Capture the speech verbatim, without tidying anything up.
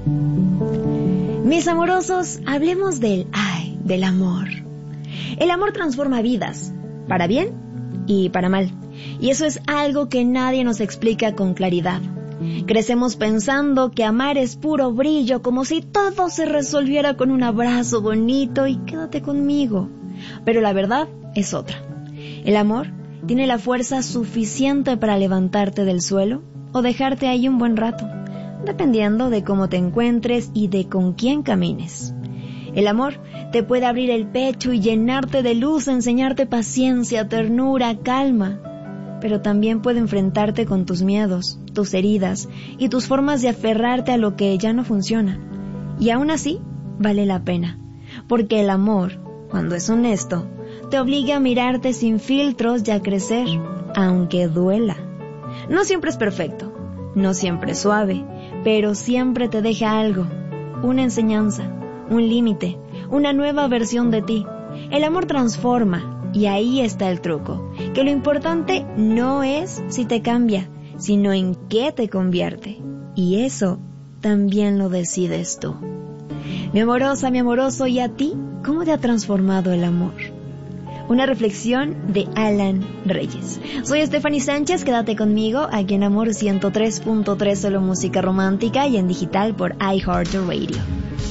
Mis amorosos, hablemos del ay, del amor. El amor transforma vidas, para bien y para mal. Y eso es algo que nadie nos explica con claridad. Crecemos pensando que amar es puro brillo, como si todo se resolviera con un abrazo bonito y quédate conmigo. Pero la verdad es otra. El amor tiene la fuerza suficiente para levantarte del suelo o dejarte ahí un buen rato, dependiendo de cómo te encuentres y de con quién camines. El amor te puede abrir el pecho y llenarte de luz, enseñarte paciencia, ternura, calma, pero también puede enfrentarte con tus miedos, tus heridas y tus formas de aferrarte a lo que ya no funciona. Y aún así, vale la pena, porque el amor, cuando es honesto, te obliga a mirarte sin filtros y a crecer, aunque duela. No siempre es perfecto, no siempre es suave, pero siempre te deja algo, una enseñanza, un límite, una nueva versión de ti. El amor transforma, y ahí está el truco, que lo importante no es si te cambia, sino en qué te convierte. Y eso también lo decides tú. Mi amorosa, mi amoroso, ¿y a ti cómo te ha transformado el amor? Una reflexión de Alan Reyes. Soy Stephanie Sánchez, quédate conmigo aquí en Amor ciento tres punto tres, solo música romántica y en digital por iHeartRadio.